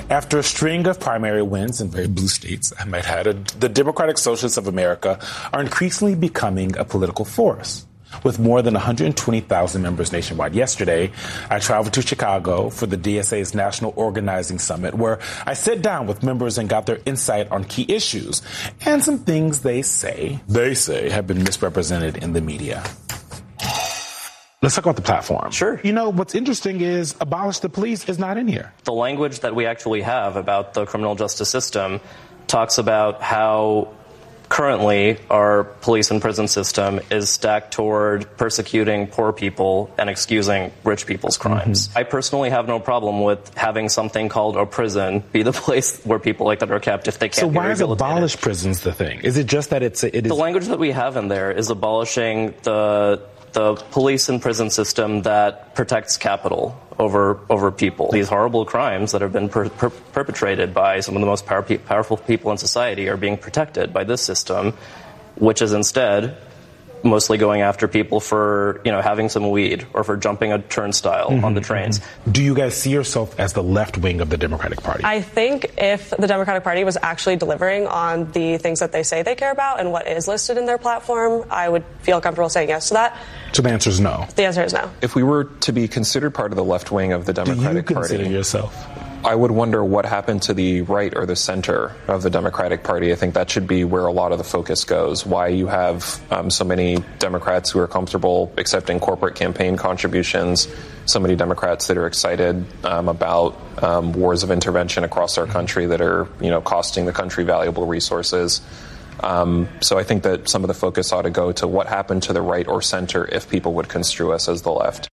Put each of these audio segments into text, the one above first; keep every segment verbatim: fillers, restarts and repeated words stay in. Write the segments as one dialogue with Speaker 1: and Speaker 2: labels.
Speaker 1: After a string of primary wins in very blue states, I might add, the Democratic Socialists of America are increasingly becoming a political force, with more than one hundred twenty thousand members nationwide. Yesterday, I traveled to Chicago for the D S A's National Organizing Summit, where I sat down with members and got their insight on key issues and some things they say, they say, have been misrepresented in the media. Let's talk about the platform.
Speaker 2: Sure.
Speaker 1: You know, what's interesting is abolish the police is not in here.
Speaker 2: The language that we actually have about the criminal justice system talks about how currently our police and prison system is stacked toward persecuting poor people and excusing rich people's crimes. Mm-hmm. I personally have no problem with having something called a prison be the place where people like that are kept if they can't
Speaker 1: so
Speaker 2: be
Speaker 1: why is
Speaker 2: rehabilitated.
Speaker 1: abolish prisons the thing? Is it just that it's... It is
Speaker 2: the language that we have in there is abolishing the... the police and prison system that protects capital over over people. These horrible crimes that have been per, per, perpetrated by some of the most power, powerful people in society are being protected by this system, which is instead mostly going after people for, you know, having some weed or for jumping a turnstile mm-hmm, on the trains.
Speaker 1: Mm-hmm. Do you guys see yourself as the left wing of the Democratic Party?
Speaker 3: I think if the Democratic Party was actually delivering on the things that they say they care about and what is listed in their platform, I would feel comfortable saying yes to that.
Speaker 1: So the answer is no.
Speaker 3: The answer is no.
Speaker 4: If we were to be considered part of the left wing of the Democratic
Speaker 1: Do you consider
Speaker 4: Party,
Speaker 1: yourself?
Speaker 4: I would wonder what happened to the right or the center of the Democratic Party. I think that should be where a lot of the focus goes. Why you have um, so many Democrats who are comfortable accepting corporate campaign contributions, so many Democrats that are excited um, about um, wars of intervention across our country that are, you know, costing the country valuable resources. Um, so I think that some of the focus ought to go to what happened to the right or center if people would construe us as the left.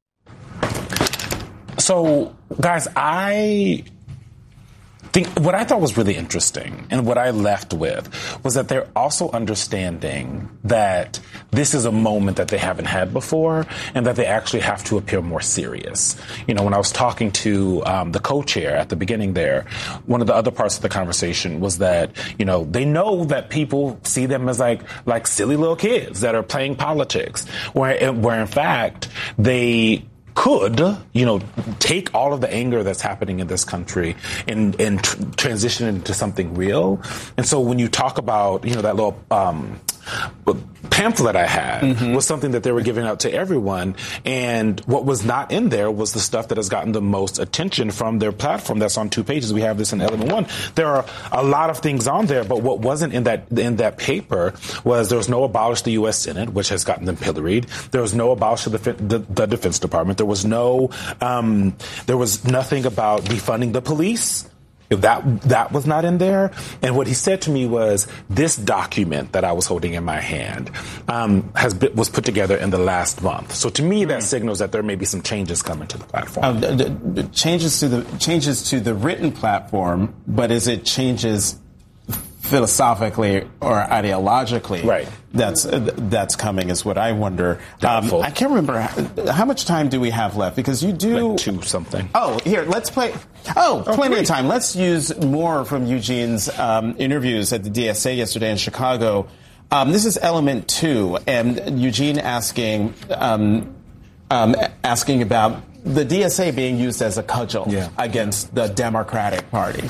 Speaker 1: So, guys, I think what I thought was really interesting and what I left with was that they're also understanding that this is a moment that they haven't had before and that they actually have to appear more serious. You know, when I was talking to um, the co-chair at the beginning there, one of the other parts of the conversation was that, you know, they know that people see them as like like silly little kids that are playing politics, where where in fact they could, you know, take all of the anger that's happening in this country and, and tr- transition it into something real. And so when you talk about, you know, that little um, pamphlet I had mm-hmm. was something that they were giving out to everyone. And what was not in there was the stuff that has gotten the most attention from their platform. That's on two pages. We have this in element one. There are a lot of things on there, but what wasn't in that in that paper was there was no abolish the U S Senate, which has gotten them pilloried. There was no abolish the, the, the Defense Department. There was no, um, there was nothing about defunding the police. That that was not in there. And what he said to me was, this document that I was holding in my hand um, has been, was put together in the last month. So to me, that signals that there may be some changes coming to the platform.
Speaker 5: Uh, d- d- changes to the changes to the written platform, but is it changes philosophically or ideologically?
Speaker 1: Right.
Speaker 5: That's uh, that's coming is what I wonder. Um, I can't remember how, how much time do we have left, because you do
Speaker 1: like two something.
Speaker 5: Oh, here, let's play. Oh,
Speaker 1: oh
Speaker 5: plenty
Speaker 1: great.
Speaker 5: of time. Let's use more from Eugene's um, interviews at the D S A yesterday in Chicago. Um, this is element two, and Eugene asking um, um, asking about the D S A being used as a cudgel
Speaker 1: yeah.
Speaker 5: against the Democratic Party.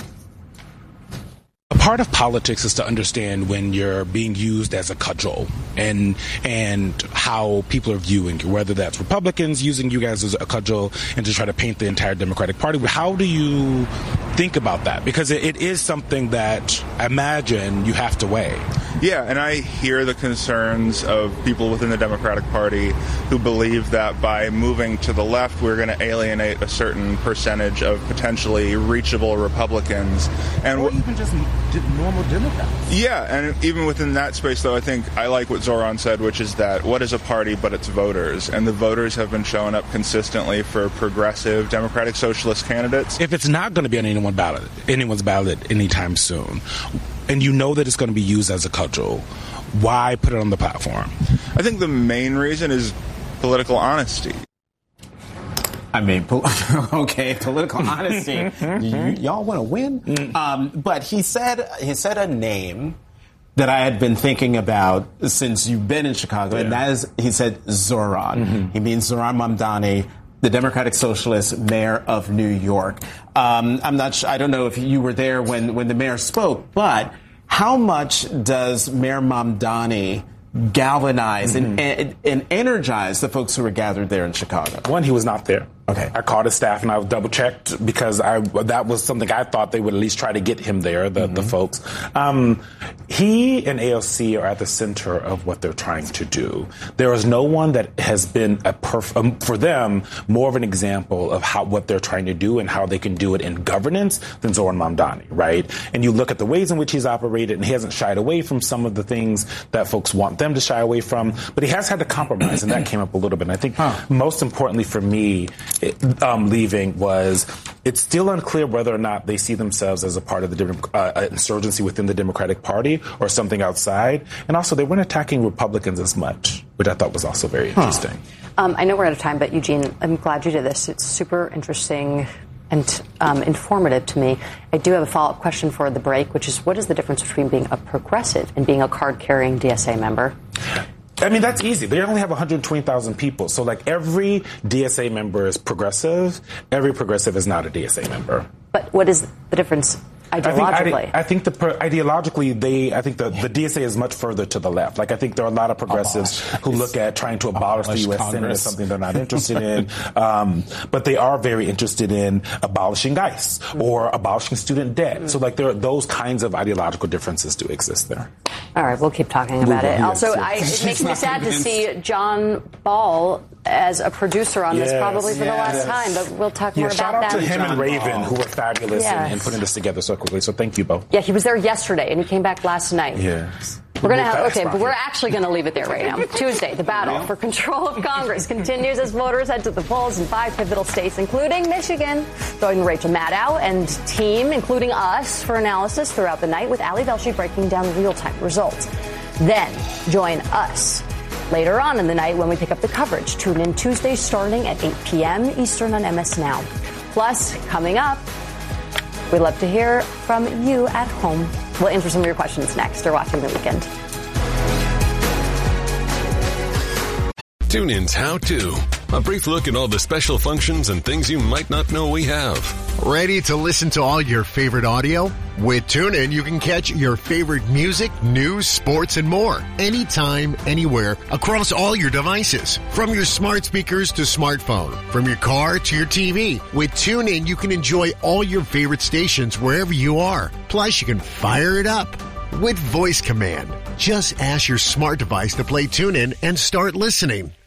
Speaker 1: A part of politics is to understand when you're being used as a cudgel and and how people are viewing you, whether that's Republicans using you guys as a cudgel and to try to paint the entire Democratic Party. How do you think about that? Because it, it is something that I imagine you have to weigh.
Speaker 6: Yeah, and I hear the concerns of people within the Democratic Party who believe that by moving to the left, we're going to alienate a certain percentage of potentially reachable Republicans. And
Speaker 1: or even just normal Democrats.
Speaker 6: Yeah, and even within that space, though, I think I like what Zoran said, which is that what is a party but its voters? And the voters have been showing up consistently for progressive Democratic Socialist candidates.
Speaker 1: If it's not going to be on anyone's ballot, anyone's ballot anytime soon, and you know that it's going to be used as a cudgel, why put it on the platform?
Speaker 6: I think the main reason is political honesty.
Speaker 5: I mean, po- okay, political honesty. y- y'all want to win? Um, but he said he said a name that I had been thinking about since you've been in Chicago, yeah. and that is, he said Zoran. Mm-hmm. He means Zoran Mamdani, the Democratic Socialist mayor of New York. Um, I'm not sure, I don't know if you were there when, when the mayor spoke, but how much does Mayor Mamdani galvanize mm-hmm. and, and energize the folks who were gathered there in Chicago?
Speaker 1: One, he was not there.
Speaker 5: Okay.
Speaker 1: I called his staff and I double checked because I that was something I thought they would at least try to get him there, the, mm-hmm. the folks. Um, he and A O C are at the center of what they're trying to do. There is no one that has been a perf- um, for them more of an example of how what they're trying to do and how they can do it in governance than Zohran Mamdani, right? And you look at the ways in which he's operated, and he hasn't shied away from some of the things that folks want them to shy away from, but he has had to compromise, and that came up a little bit. And I think huh. most importantly for me, It, um, leaving was it's still unclear whether or not they see themselves as a part of the uh, insurgency within the Democratic Party or something outside. And also, they weren't attacking Republicans as much, which I thought was also very interesting.
Speaker 7: Huh. Um, I know we're out of time, but Eugene, I'm glad you did this. It's super interesting and um, informative to me. I do have a follow-up question for the break, which is what is the difference between being a progressive and being a card-carrying D S A member?
Speaker 1: I mean, that's easy. They only have one hundred twenty thousand people. So, like, every D S A member is progressive. Every progressive is not a D S A member.
Speaker 7: But what is the difference ideologically?
Speaker 1: I think, I think the per, ideologically, they. I think the, the D S A is much further to the left. Like, I think there are a lot of progressives abolish. who look at trying to abolish, abolish the U S Congress. Senate as something they're not interested in. Um, but they are very interested in abolishing ICE or abolishing student debt. So, like, there are those kinds of ideological differences do exist there.
Speaker 7: All right, we'll keep talking about it. Also, I, it makes me sad to see John Ball as a producer on yes, this, probably for yes. the last time, but we'll talk
Speaker 1: yeah,
Speaker 7: more
Speaker 1: about
Speaker 7: that.
Speaker 1: Shout out to him
Speaker 7: John
Speaker 1: and Raven,
Speaker 7: Ball.
Speaker 1: who were fabulous
Speaker 7: yes.
Speaker 1: in, in putting this together so quickly. So thank you both.
Speaker 7: Yeah, he was there yesterday, and he came back last night.
Speaker 1: Yes.
Speaker 7: We're going to have, okay, but we're actually going to leave it there right now. Tuesday, the battle for control of Congress continues as voters head to the polls in five pivotal states, including Michigan. Join Rachel Maddow and team, including us, for analysis throughout the night with Ali Velshi breaking down real-time results. Then join us later on in the night when we pick up the coverage. Tune in Tuesday starting at eight p.m. Eastern on M S Now. Plus, coming up, we'd love to hear from you at home. We'll answer some of your questions next. You're watching The Weekend.
Speaker 8: TuneIn's How To. A brief look at all the special functions and things you might not know we have.
Speaker 9: Ready to listen to all your favorite audio? With TuneIn, you can catch your favorite music, news, sports, and more. Anytime, anywhere, across all your devices. From your smart speakers to smartphone. From your car to your T V. With TuneIn, you can enjoy all your favorite stations wherever you are. Plus, you can fire it up with voice command. Just ask your smart device to play TuneIn and start listening.